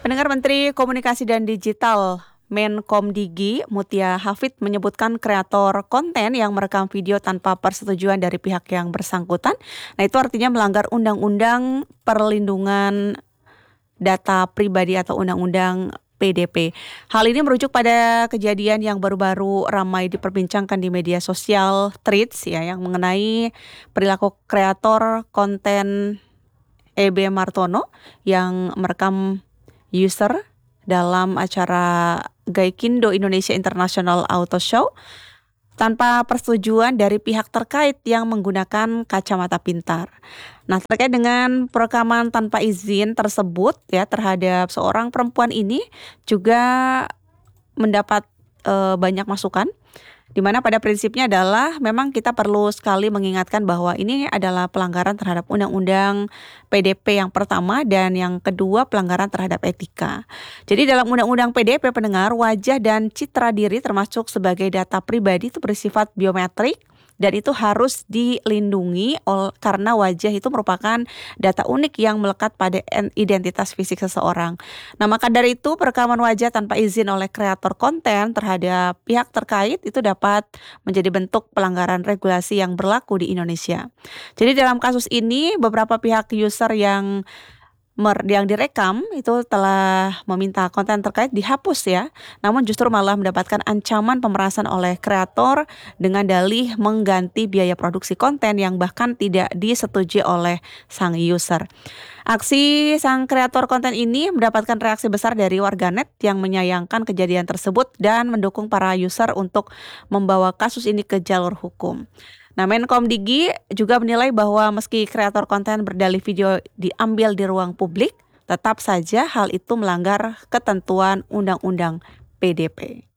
Pendengar, Menteri Komunikasi dan Digital Menkomdigi Mutia Hafid menyebutkan kreator konten yang merekam video tanpa persetujuan dari pihak yang bersangkutan, nah itu artinya melanggar Undang-Undang Perlindungan Data Pribadi atau Undang-Undang PDP. Hal ini merujuk pada kejadian yang baru-baru ramai diperbincangkan di media sosial Threads ya, yang mengenai perilaku kreator konten EB Martono yang merekam user dalam acara Gaikindo Indonesia International Auto Show tanpa persetujuan dari pihak terkait yang menggunakan kacamata pintar. Nah, terkait dengan perekaman tanpa izin tersebut ya terhadap seorang perempuan ini juga mendapat banyak masukan, di mana pada prinsipnya adalah memang kita perlu sekali mengingatkan bahwa ini adalah pelanggaran terhadap Undang-Undang PDP yang pertama, dan yang kedua pelanggaran terhadap etika. Jadi dalam Undang-Undang PDP, pendengar, wajah dan citra diri termasuk sebagai data pribadi itu bersifat biometrik, dan itu harus dilindungi karena wajah itu merupakan data unik yang melekat pada identitas fisik seseorang. Nah, maka dari itu perekaman wajah tanpa izin oleh kreator konten terhadap pihak terkait itu dapat menjadi bentuk pelanggaran regulasi yang berlaku di Indonesia. Jadi dalam kasus ini beberapa pihak user yang direkam itu telah meminta konten terkait dihapus ya, namun justru malah mendapatkan ancaman pemerasan oleh kreator dengan dalih mengganti biaya produksi konten yang bahkan tidak disetujui oleh sang user. Aksi sang kreator konten ini mendapatkan reaksi besar dari warganet yang menyayangkan kejadian tersebut dan mendukung para user untuk membawa kasus ini ke jalur hukum. Nah, Menkomdigi juga menilai bahwa meski kreator konten berdalih video diambil di ruang publik, tetap saja hal itu melanggar ketentuan Undang-Undang PDP.